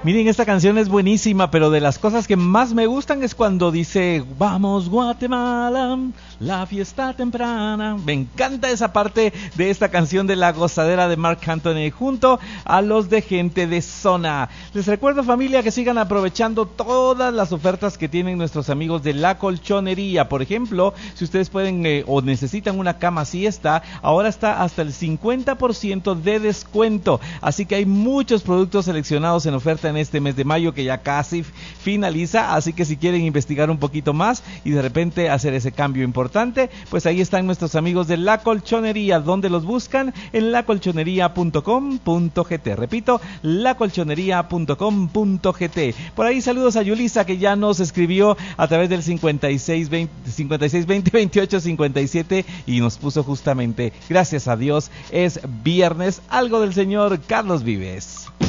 Miren, esta canción es buenísima, pero de las cosas que más me gustan es cuando dice, vamos Guatemala, la fiesta temprana. Me encanta esa parte de esta canción de La Gozadera de Marc Anthony junto a los de Gente de Zona. Les recuerdo, familia, que sigan aprovechando todas las ofertas que tienen nuestros amigos de La Colchonería. Por ejemplo, si ustedes pueden o necesitan una cama siesta, ahora está hasta el 50% de descuento. Así que hay muchos productos seleccionados en oferta en este mes de mayo que ya casi finaliza, así que si quieren investigar un poquito más y de repente hacer ese cambio importante, pues ahí están nuestros amigos de La Colchonería. ¿Dónde los buscan? En lacolchonería.com.gt. Repito, lacolchonería.com.gt. Por ahí saludos a Yulisa, que ya nos escribió a través del 56202857 y nos puso justamente, gracias a Dios, es viernes, algo del señor Carlos Vives.